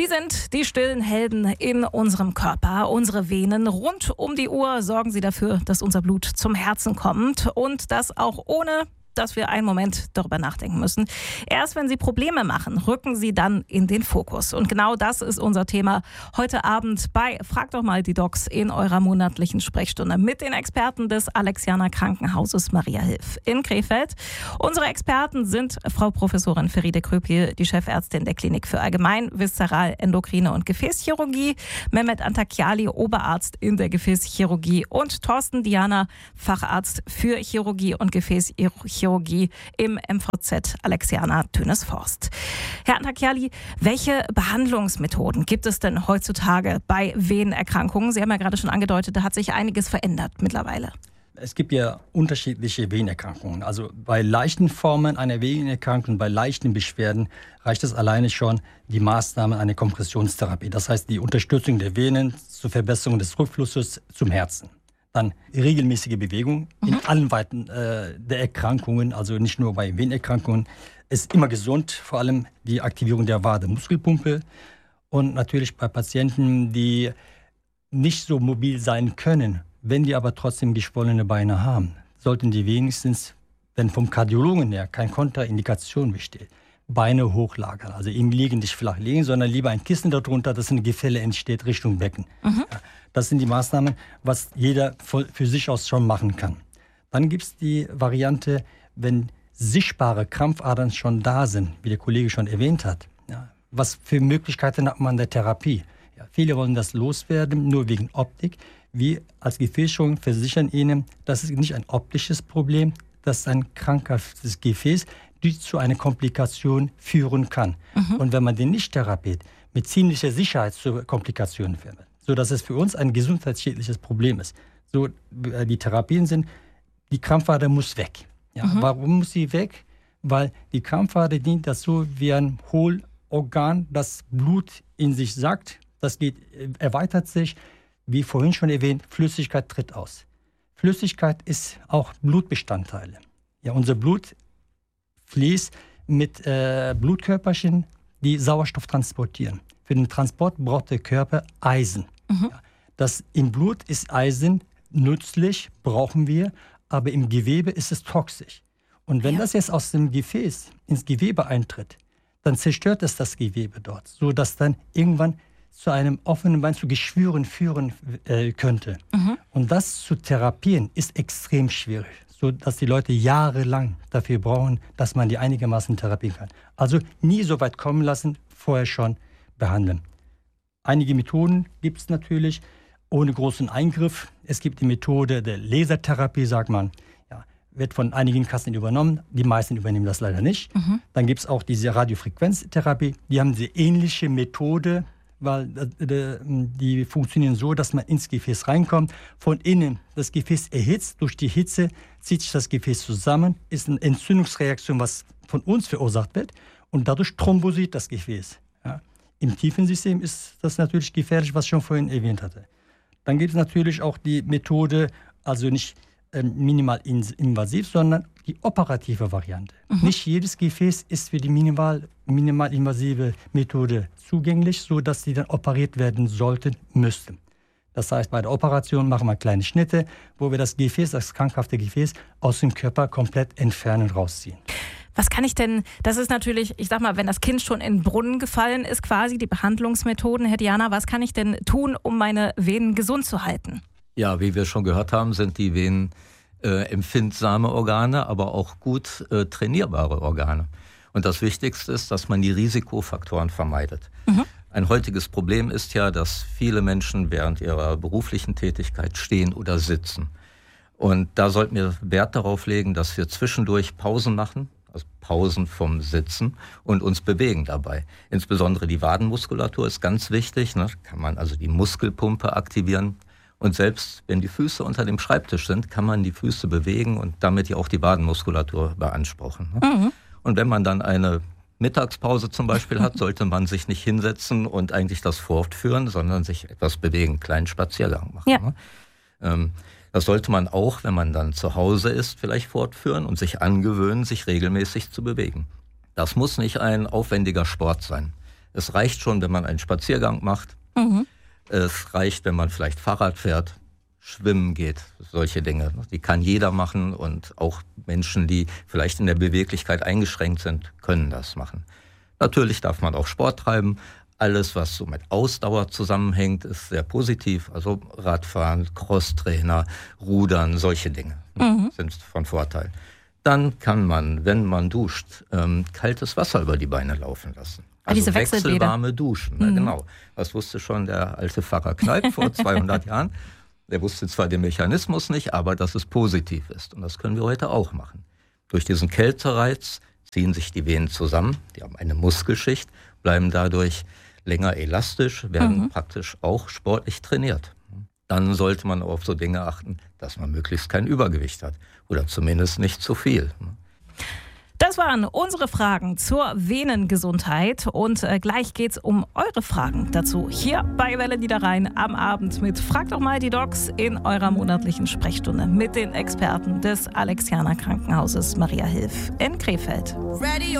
Sie sind die stillen Helden in unserem Körper, unsere Venen. Rund um die Uhr sorgen sie dafür, dass unser Blut zum Herzen kommt und das auch ohne, dass wir einen Moment darüber nachdenken müssen. Erst wenn sie Probleme machen, rücken sie dann in den Fokus. Und genau das ist unser Thema heute Abend bei Frag doch mal die Docs in eurer monatlichen Sprechstunde mit den Experten des Alexianer Krankenhauses Maria Hilf in Krefeld. Unsere Experten sind Frau Professorin Feride Kröpje, die Chefärztin der Klinik für Allgemein, Viszeral, Endokrine und Gefäßchirurgie, Mehmet Antakyali, Oberarzt in der Gefäßchirurgie und Thorsten Diana, Facharzt für Chirurgie und Gefäßchirurgie im MVZ Alexianer Tönesforst. Herr Antakyali, welche Behandlungsmethoden gibt es denn heutzutage bei Venenerkrankungen? Sie haben ja gerade schon angedeutet, da hat sich einiges verändert mittlerweile. Es gibt ja unterschiedliche Venenerkrankungen. Also bei leichten Formen einer Venenerkrankung, bei leichten Beschwerden reicht es alleine schon die Maßnahme einer Kompressionstherapie. Das heißt die Unterstützung der Venen zur Verbesserung des Rückflusses zum Herzen. Dann regelmäßige Bewegung in allen Weiten der Erkrankungen, also nicht nur bei Venenerkrankungen, ist immer gesund, vor allem die Aktivierung der Wade-Muskelpumpe. Und natürlich bei Patienten, die nicht so mobil sein können, wenn die aber trotzdem geschwollene Beine haben, sollten die wenigstens, wenn vom Kardiologen her keine Kontraindikation besteht, Beine hochlagern. Also im Liegen nicht flach legen, sondern lieber ein Kissen darunter, dass ein Gefälle entsteht Richtung Becken. Ja, das sind die Maßnahmen, was jeder für sich aus schon machen kann. Dann gibt es die Variante, wenn sichtbare Krampfadern schon da sind, wie der Kollege schon erwähnt hat. Ja, was für Möglichkeiten hat man der Therapie? Ja, viele wollen das loswerden, nur wegen Optik. Wir als Gefäßchirurgen versichern Ihnen, das ist nicht ein optisches Problem, das ist ein krankhaftes Gefäß, die zu einer Komplikation führen kann. Und wenn man den nicht therapiert, mit ziemlicher Sicherheit zu Komplikationen führt, sodass es für uns ein gesundheitsschädliches Problem ist. So, die Therapien sind, die Krampfader muss weg. Ja, warum muss sie weg? Weil die Krampfader dient dazu wie ein Hohlorgan, das Blut in sich sackt, das erweitert sich, wie vorhin schon erwähnt, Flüssigkeit tritt aus. Flüssigkeit ist auch Blutbestandteile. Ja, unser Blut fließt mit Blutkörperchen, die Sauerstoff transportieren. Für den Transport braucht der Körper Eisen. Ja, das im Blut ist Eisen nützlich, brauchen wir, aber im Gewebe ist es toxisch. Und wenn das jetzt aus dem Gefäß ins Gewebe eintritt, dann zerstört es das Gewebe dort, sodass dann irgendwann zu einem offenen Bein, zu Geschwüren führen könnte. Und das zu therapieren ist extrem schwierig, sodass die Leute jahrelang dafür brauchen, dass man die einigermaßen therapieren kann. Also nie so weit kommen lassen, vorher schon behandeln. Einige Methoden gibt es natürlich, ohne großen Eingriff. Es gibt die Methode der Lasertherapie, sagt man. Ja, wird von einigen Kassen übernommen. Die meisten übernehmen das leider nicht. Dann gibt es auch diese Radiofrequenztherapie. Die haben diese ähnliche Methode, weil die funktionieren so, dass man ins Gefäß reinkommt. Von innen das Gefäß erhitzt. Durch die Hitze zieht sich das Gefäß zusammen. Ist eine Entzündungsreaktion, was von uns verursacht wird. Und dadurch thrombosiert das Gefäß. Ja. Im tiefen System ist das natürlich gefährlich, was ich schon vorhin erwähnt hatte. Dann gibt es natürlich auch die Methode, also nicht minimal invasiv, sondern die operative Variante. Nicht jedes Gefäß ist für die minimal invasive Methode zugänglich, sodass sie dann operiert werden sollten, müssten. Das heißt, bei der Operation machen wir kleine Schnitte, wo wir das Gefäß, das krankhafte Gefäß, aus dem Körper komplett entfernen und rausziehen. Was kann ich denn, das ist natürlich, ich sag mal, wenn das Kind schon in den Brunnen gefallen ist, quasi die Behandlungsmethoden, Herr Diana, was kann ich denn tun, um meine Venen gesund zu halten? Ja, wie wir schon gehört haben, sind die Venen empfindsame Organe, aber auch gut trainierbare Organe. Und das Wichtigste ist, dass man die Risikofaktoren vermeidet. Ein heutiges Problem ist ja, dass viele Menschen während ihrer beruflichen Tätigkeit stehen oder sitzen. Und da sollten wir Wert darauf legen, dass wir zwischendurch Pausen machen, also Pausen vom Sitzen und uns bewegen dabei. Insbesondere die Wadenmuskulatur ist ganz wichtig, ne? Kann man also die Muskelpumpe aktivieren. Und selbst wenn die Füße unter dem Schreibtisch sind, kann man die Füße bewegen und damit ja auch die Wadenmuskulatur beanspruchen. Ne? Und wenn man dann eine Mittagspause zum Beispiel hat, sollte man sich nicht hinsetzen und eigentlich das fortführen, sondern sich etwas bewegen, einen kleinen Spaziergang machen. Ja. Ne? Das sollte man auch, wenn man dann zu Hause ist, vielleicht fortführen und sich angewöhnen, sich regelmäßig zu bewegen. Das muss nicht ein aufwendiger Sport sein. Es reicht schon, wenn man einen Spaziergang macht. Es reicht, wenn man vielleicht Fahrrad fährt, schwimmen geht, solche Dinge. Die kann jeder machen und auch Menschen, die vielleicht in der Beweglichkeit eingeschränkt sind, können das machen. Natürlich darf man auch Sport treiben. Alles, was so mit Ausdauer zusammenhängt, ist sehr positiv. Also Radfahren, Crosstrainer, Rudern, solche Dinge sind von Vorteil. Dann kann man, wenn man duscht, kaltes Wasser über die Beine laufen lassen. Also diese wechselwarme Duschen. Ja, genau. Das wusste schon der alte Pfarrer Kneipp vor 200 Jahren. Der wusste zwar den Mechanismus nicht, aber dass es positiv ist. Und das können wir heute auch machen. Durch diesen Kältereiz ziehen sich die Venen zusammen. Die haben eine Muskelschicht, bleiben dadurch länger elastisch, werden praktisch auch sportlich trainiert. Dann sollte man auf so Dinge achten, dass man möglichst kein Übergewicht hat oder zumindest nicht zu viel. Das waren unsere Fragen zur Venengesundheit und gleich geht's um eure Fragen dazu. Hier bei Welle Niederrhein am Abend mit Fragt doch mal die Docs in eurer monatlichen Sprechstunde mit den Experten des Alexianer Krankenhauses Maria Hilf in Krefeld.